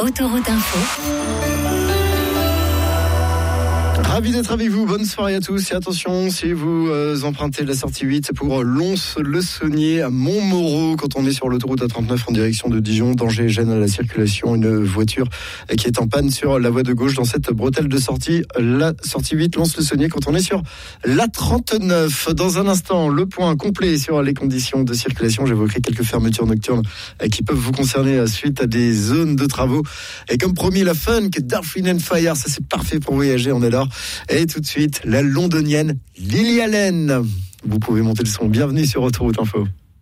Autoroute Info. Ravi d'être avec vous, bonne soirée à tous et attention si vous empruntez la sortie 8 pour Lons-le-Saunier à Montmoreau quand on est sur l'autoroute A39 en direction de Dijon, danger et gêne à la circulation, une voiture qui est en panne sur la voie de gauche dans cette bretelle de sortie, la sortie 8 Lons-le-Saunier quand on est sur l'A39. Dans un instant, le point complet sur les conditions de circulation, j'évoquerai quelques fermetures nocturnes qui peuvent vous concerner suite à des zones de travaux et comme promis la funk d'Earth, Wind & Fire, ça c'est parfait pour voyager, on est là. Et tout de suite, la londonienne Lily Allen. Vous pouvez monter le son. Bienvenue sur Autoroute Info.